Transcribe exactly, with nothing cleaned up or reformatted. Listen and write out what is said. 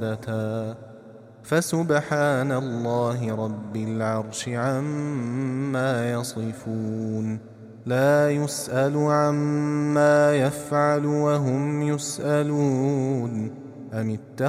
فسبحان الله رب العرش عما يصفون لا يسأل عما يفعل وهم يسألون أم اتخذوا